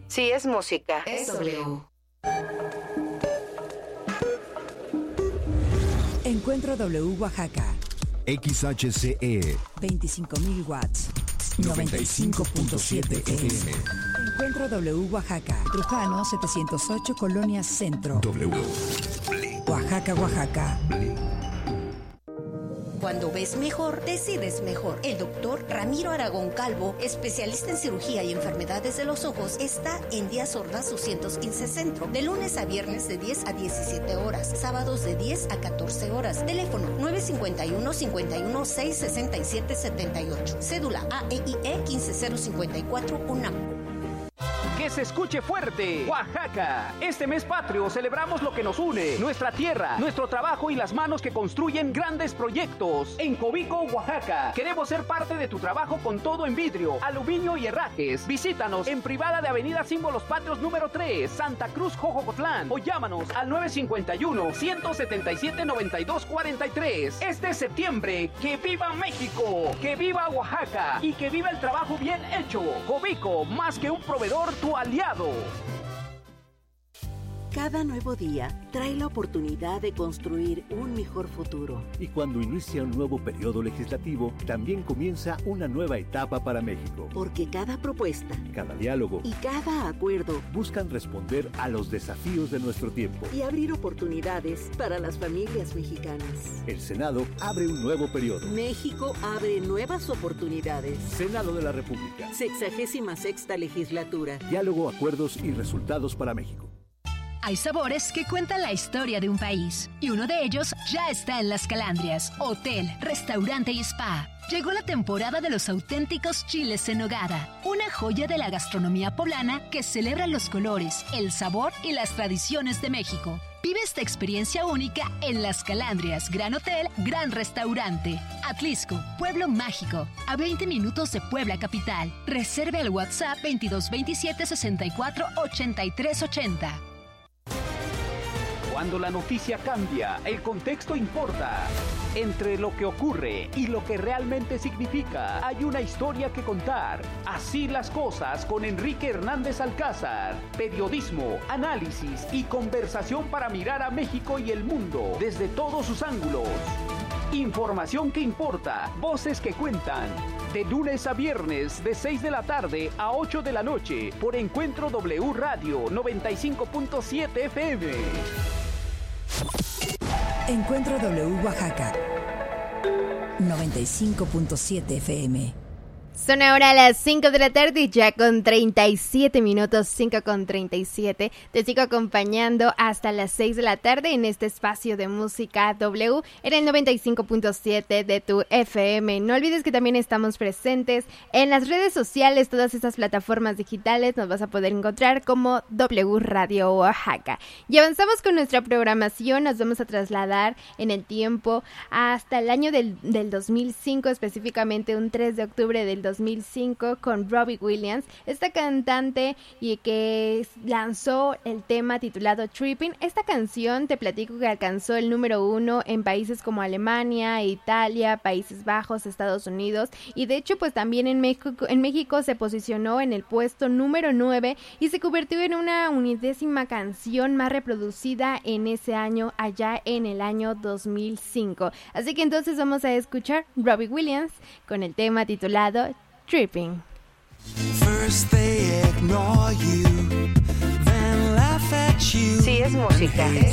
Si es música, es W. Encuentro W Oaxaca. XHCE 25.000 watts. 95.7 FM. Encuentro W Oaxaca. Trujano 708, Colonia Centro. W. Oaxaca, Oaxaca. Cuando ves mejor, decides mejor. El doctor Ramiro Aragón Calvo, especialista en cirugía y enfermedades de los ojos, está en Díaz Ordaz 215 Centro, de lunes a viernes de 10 a 17 horas, sábados de 10 a 14 horas. Teléfono 951-51-667-78. Cédula AEIE 15054 UNAM. Que se escuche fuerte, Oaxaca. Este mes patrio celebramos lo que nos une, nuestra tierra, nuestro trabajo y las manos que construyen grandes proyectos. En Cobico, Oaxaca, queremos ser parte de tu trabajo con todo en vidrio, aluminio y herrajes. Visítanos en privada de Avenida Símbolos Patrios número 3, Santa Cruz, Jojocotlán, o llámanos al 951-177-9243. Este septiembre, que viva México, que viva Oaxaca y que viva el trabajo bien hecho. Cobico, más que un proveedor, tu aliado. Cada nuevo día trae la oportunidad de construir un mejor futuro. Y cuando inicia un nuevo periodo legislativo, también comienza una nueva etapa para México. Porque cada propuesta, cada diálogo y cada acuerdo buscan responder a los desafíos de nuestro tiempo y abrir oportunidades para las familias mexicanas. El Senado abre un nuevo periodo. México abre nuevas oportunidades. Senado de la República. 66ª legislatura. Diálogo, acuerdos y resultados para México. Hay sabores que cuentan la historia de un país y uno de ellos ya está en Las Calandrias, hotel, restaurante y spa. Llegó la temporada de los auténticos chiles en nogada, una joya de la gastronomía poblana que celebra los colores, el sabor y las tradiciones de México. Vive esta experiencia única en Las Calandrias, Gran Hotel, Gran Restaurante. Atlisco, Pueblo Mágico, a 20 minutos de Puebla Capital. Reserve al WhatsApp 2227 64 83 80. Cuando la noticia cambia, el contexto importa. Entre lo que ocurre y lo que realmente significa, hay una historia que contar. Así las cosas con Enrique Hernández Alcázar. Periodismo, análisis y conversación para mirar a México y el mundo desde todos sus ángulos. Información que importa, voces que cuentan. De lunes a viernes, de 6 de la tarde a 8 de la noche, por Encuentro W Radio 95.7 FM. Encuentro W Oaxaca 95.7 FM. Son ahora las 5 de la tarde ya con 37 minutos, 5 con 37. Te sigo acompañando hasta las 6 de la tarde en este espacio de música W en el 95.7 de tu FM. No olvides que también estamos presentes en las redes sociales, todas estas plataformas digitales. Nos vas a poder encontrar como W Radio Oaxaca. Y avanzamos con nuestra programación. Nos vamos a trasladar en el tiempo hasta el año del 2005, específicamente un 3 de octubre del 2005 con Robbie Williams, esta cantante y que lanzó el tema titulado Tripping. Esta canción te platico que alcanzó el número 1 en países como Alemania, Italia, Países Bajos, Estados Unidos, y de hecho pues también en México se posicionó en el puesto número 9 y se convirtió en una 1ª canción más reproducida en ese año, allá en el año 2005. Así que entonces vamos a escuchar Robbie Williams con el tema titulado Tripping. First they ignore you, then laugh at you. Si es música.